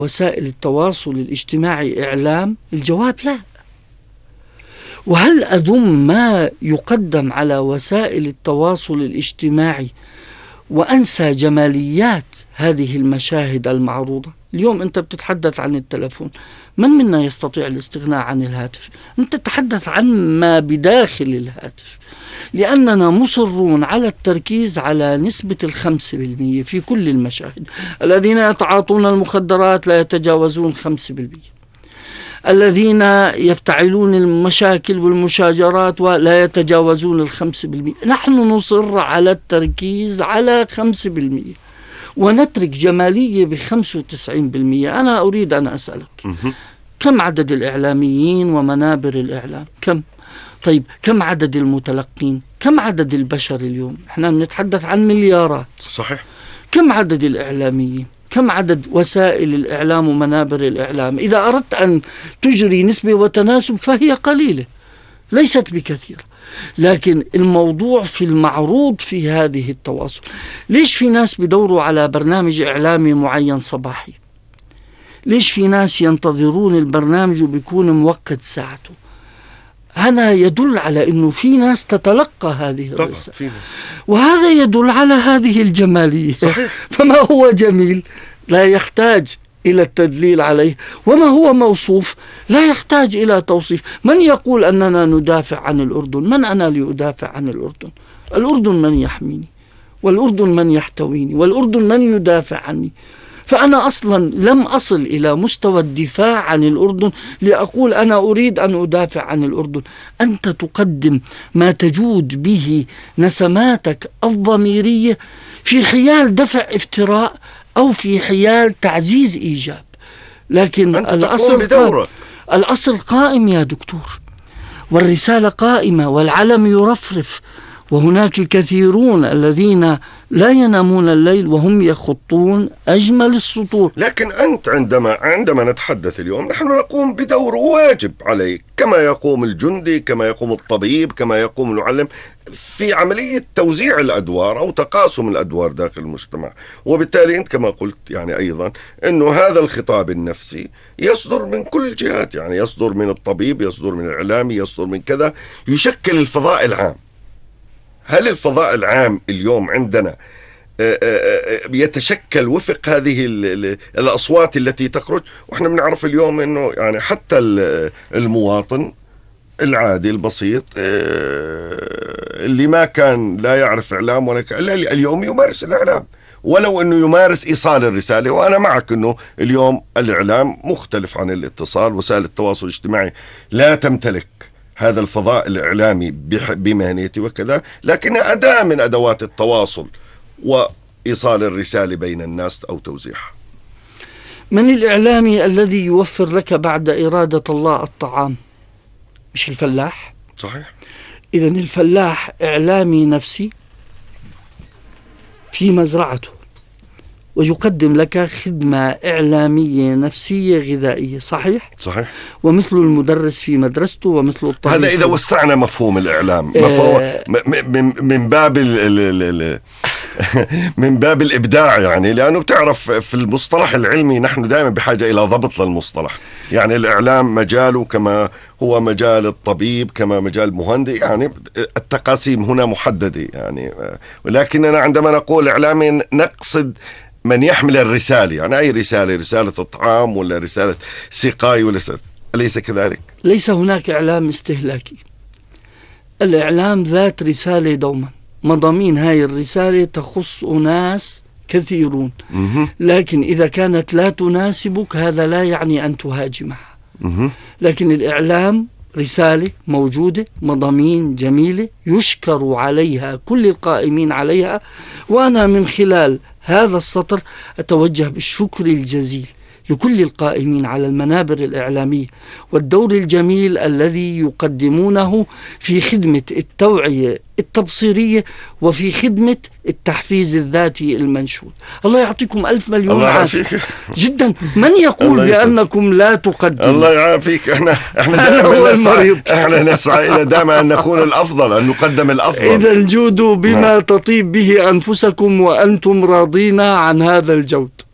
وسائل التواصل الاجتماعي إعلام؟ الجواب لا. وهل أذم ما يقدم على وسائل التواصل الاجتماعي وأنسى جماليات هذه المشاهد المعروضة؟ اليوم أنت بتتحدث عن التلفون، من منا يستطيع الاستغناء عن الهاتف؟ أنت تتحدث عن ما بداخل الهاتف، لأننا مصرون على التركيز على نسبة 5% في كل المشاهد. الذين يتعاطون المخدرات لا يتجاوزون 5%، الذين يفتعلون المشاكل والمشاجرات ولا يتجاوزون 5%. نحن نصر على التركيز على 5% ونترك جمالية 95%. أنا أريد أن أسألك، كم عدد الإعلاميين ومنابر الإعلام؟ كم؟ طيب كم عدد المتلقين؟ كم عدد البشر اليوم؟ احنا بنتحدث عن مليارات. صحيح. كم عدد الإعلاميين؟ كم عدد وسائل الإعلام ومنابر الإعلام؟ إذا أردت أن تجري نسبة وتناسب فهي قليلة، ليست بكثير. لكن الموضوع في المعروض في هذه التواصل. ليش في ناس بدوروا على برنامج إعلامي معين صباحي؟ ليش في ناس ينتظرون البرنامج وبيكون موقت ساعته؟ هذا يدل على أنه في ناس تتلقى هذه الرسالة، وهذا يدل على هذه الجمالية. صحيح. فما هو جميل لا يحتاج إلى التدليل عليه، وما هو موصوف لا يحتاج إلى توصيف. من يقول أننا ندافع عن الأردن؟ من أنا لأدافع عن الأردن؟ الأردن من يحميني، والأردن من يحتويني، والأردن من يدافع عني. فأنا أصلا لم أصل إلى مستوى الدفاع عن الأردن لأقول أنا أريد أن أدافع عن الأردن. أنت تقدم ما تجود به نسماتك الضميرية في حيال دفع افتراء أو في حيال تعزيز إيجاب، لكن الأصل قائم يا دكتور، والرسالة قائمة، والعلم يرفرف، وهناك كثيرون الذين لا ينامون الليل وهم يخطون أجمل السطور. لكن أنت عندما نتحدث اليوم نحن نقوم بدور واجب عليك، كما يقوم الجندي، كما يقوم الطبيب، كما يقوم المعلم، في عملية توزيع الأدوار أو تقاسم الأدوار داخل المجتمع. وبالتالي أنت كما قلت يعني أيضا أنه هذا الخطاب النفسي يصدر من كل الجهات، يعني يصدر من الطبيب، يصدر من الإعلامي، يصدر من كذا، يشكل الفضاء العام. هل الفضاء العام اليوم عندنا يتشكل وفق هذه الأصوات التي تخرج؟ وإحنا بنعرف اليوم أنه يعني حتى المواطن العادي البسيط اللي ما كان لا يعرف إعلام ولا اليوم يمارس الإعلام، ولو أنه يمارس إيصال الرسالة. وأنا معك أنه اليوم الإعلام مختلف عن الاتصال، وسائل التواصل الاجتماعي لا تمتلك هذا الفضاء الإعلامي بمهنيته وكذا، لكنها أداة من أدوات التواصل وإيصال الرسالة بين الناس أو توزيعها. من الإعلامي الذي يوفر لك بعد إرادة الله الطعام؟ مش الفلاح؟ صحيح. إذن الفلاح إعلامي نفسي في مزرعته، ويقدم لك خدمة إعلامية نفسية غذائية. صحيح؟ صحيح. ومثل المدرس في مدرسته، ومثل الطبيب. هذا إذا وسعنا مفهوم الإعلام من باب من باب الإبداع، يعني لأنه بتعرف في المصطلح العلمي نحن دائما بحاجة إلى ضبط للمصطلح. يعني الإعلام مجاله كما هو مجال الطبيب، كما مجال المهندس، يعني التقاسيم هنا محددة يعني. ولكننا عندما نقول إعلامي نقصد من يحمل الرسالة، يعني أي رسالة الطعام ولا رسالة سقاي ولا أليس كذلك؟ ليس هناك إعلام استهلاكي. الإعلام ذات رسالة دوما، مضامين هاي الرسالة تخص أناس كثيرون، لكن إذا كانت لا تناسبك هذا لا يعني أن تهاجمها. لكن الإعلام رسالة موجودة، مضامين جميلة يشكر عليها كل القائمين عليها. وأنا من خلال هذا السطر أتوجه بالشكر الجزيل لكل القائمين على المنابر الإعلامية والدور الجميل الذي يقدمونه في خدمة التوعية التبصيرية وفي خدمة التحفيز الذاتي المنشود. الله يعطيكم ألف مليون عافية. جدا. من يقول بأنكم لا تقدموا؟ الله يعافيك. احنا نسعى إلى دائما أن نكون الأفضل، أن نقدم الأفضل. إذا جودوا بما تطيب به أنفسكم وأنتم راضين عن هذا الجود.